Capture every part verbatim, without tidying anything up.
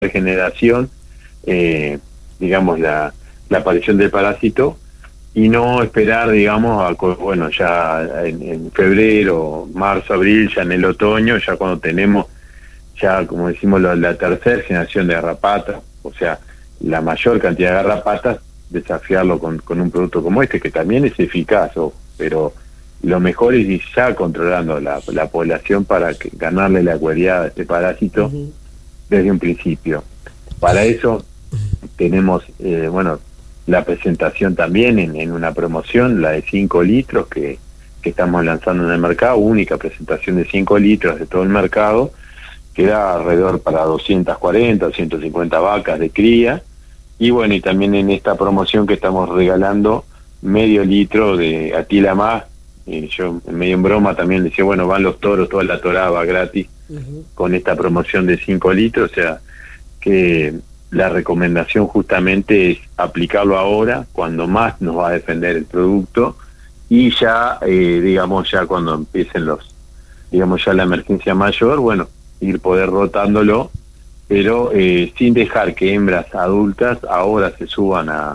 regeneración, eh, digamos, la, la aparición del parásito, y no esperar, digamos, a, bueno, ya en, en febrero, marzo, abril, ya en el otoño, ya cuando tenemos, ya como decimos, la, la tercera generación de garrapatas, o sea, la mayor cantidad de garrapatas, desafiarlo con, con un producto como este, que también es eficaz, o, pero lo mejor es ir ya controlando la, la población para que, ganarle la cueriada a este parásito uh-huh. desde un principio. Para eso tenemos, eh, bueno, la presentación también en, en una promoción, la de cinco litros que, que estamos lanzando en el mercado, única presentación de cinco litros de todo el mercado, que da alrededor para doscientas cuarenta, doscientas cincuenta vacas de cría, y bueno, y también en esta promoción que estamos regalando medio litro de Atila Más, y yo medio en broma también decía, bueno, van los toros, toda la torada va gratis uh-huh. con esta promoción de cinco litros, o sea, que la recomendación justamente es aplicarlo ahora, cuando más nos va a defender el producto, y ya, eh, digamos, ya cuando empiecen los, digamos, ya la emergencia mayor, bueno, ir poder rotándolo, pero eh, sin dejar que hembras adultas ahora se suban a,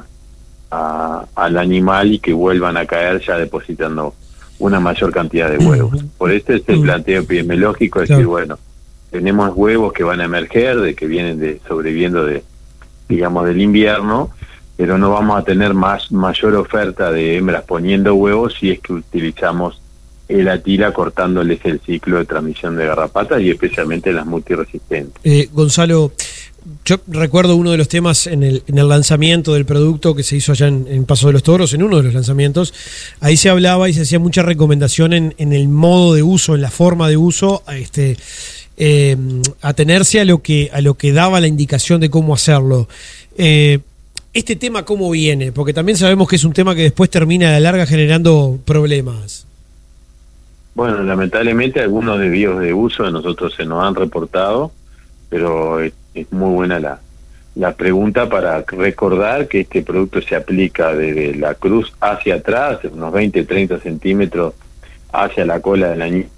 a al animal y que vuelvan a caer ya depositando una mayor cantidad de huevos. Por eso es el planteo epidemiológico, es decir, bueno, tenemos huevos que van a emerger, de que vienen de sobreviviendo de, digamos, del invierno, pero no vamos a tener más mayor oferta de hembras poniendo huevos si es que utilizamos el Atila cortándoles el ciclo de transmisión de garrapatas y especialmente las multiresistentes. Eh, Gonzalo, yo recuerdo uno de los temas en el, en el lanzamiento del producto que se hizo allá en, en Paso de los Toros, en uno de los lanzamientos, ahí se hablaba y se hacía mucha recomendación en, en el modo de uso, en la forma de uso, este, eh, atenerse a lo que a lo que daba la indicación de cómo hacerlo. Eh, este tema, ¿cómo viene? Porque también sabemos que es un tema que después termina a la larga generando problemas. Bueno, lamentablemente algunos desvíos de uso de nosotros se nos han reportado, pero es, es muy buena la, la pregunta para recordar que este producto se aplica desde la cruz hacia atrás, unos veinte, treinta centímetros hacia la cola del animal,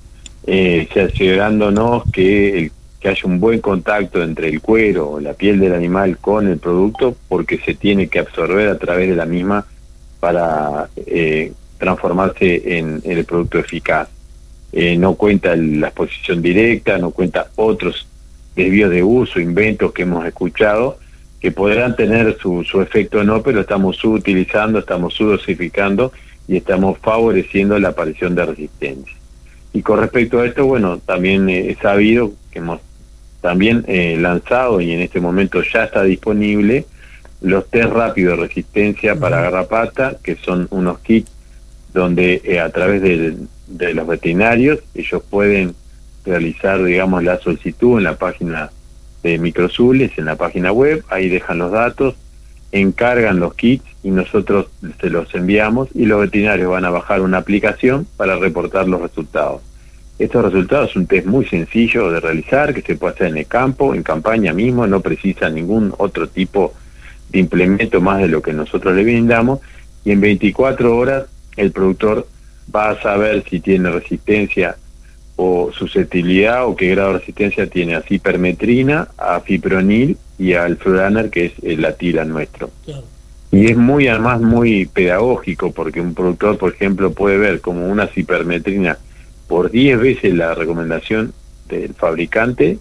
eh, asegurándonos que, el, que haya un buen contacto entre el cuero o la piel del animal con el producto, porque se tiene que absorber a través de la misma para eh, transformarse en, en el producto eficaz. Eh, no cuenta la exposición directa, no cuenta otros desvíos de uso, inventos que hemos escuchado, que podrán tener su, su efecto o no, pero estamos subutilizando, estamos subdosificando y estamos favoreciendo la aparición de resistencia. Y con respecto a esto, bueno, también he sabido que hemos también eh, lanzado y en este momento ya está disponible los test rápidos de resistencia para garrapata, que son unos kits donde eh, a través de, de los veterinarios ellos pueden realizar, digamos, la solicitud en la página de Microzules, en la página web, ahí dejan los datos, encargan los kits y nosotros se los enviamos y los veterinarios van a bajar una aplicación para reportar los resultados. Estos resultados es un test muy sencillo de realizar, que se puede hacer en el campo, en campaña mismo, no precisa ningún otro tipo de implemento más de lo que nosotros le brindamos, y en veinticuatro horas el productor va a saber si tiene resistencia o susceptibilidad o qué grado de resistencia tiene a cipermetrina, a fipronil y al Fluraner, que es el Atila nuestro. Claro. Y es muy, además, muy pedagógico, porque un productor, por ejemplo, puede ver como una cipermetrina por diez veces la recomendación del fabricante,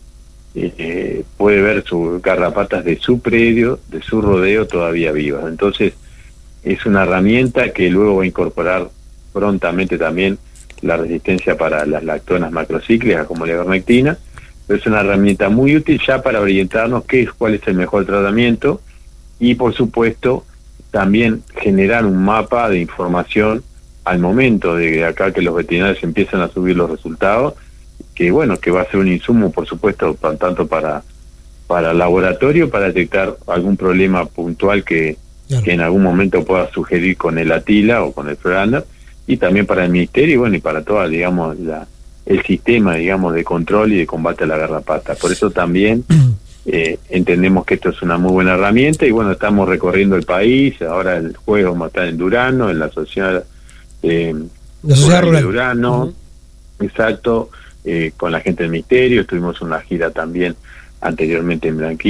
eh, puede ver sus garrapatas de su predio, de su rodeo todavía vivas. Entonces, es una herramienta que luego va a incorporar prontamente también la resistencia para las lactonas macrocíclicas como la ivermectina, pero es una herramienta muy útil ya para orientarnos qué es, cuál es el mejor tratamiento y, por supuesto, también generar un mapa de información al momento de acá que los veterinarios empiezan a subir los resultados, que bueno, que va a ser un insumo, por supuesto, tanto para, para el laboratorio, para detectar algún problema puntual que Claro. que en algún momento pueda sugerir con el Atila o con el Fluraner, y también para el ministerio y bueno, y para toda, digamos, la, el sistema, digamos, de control y de combate a la garrapata. Por eso también eh, entendemos que esto es una muy buena herramienta y bueno, estamos recorriendo el país. Ahora el jueves vamos a estar en Durano, en la sociedad, eh, la sociedad rural de Durano, uh-huh. exacto, eh, con la gente del ministerio. Estuvimos en una gira también anteriormente en Blanquillo.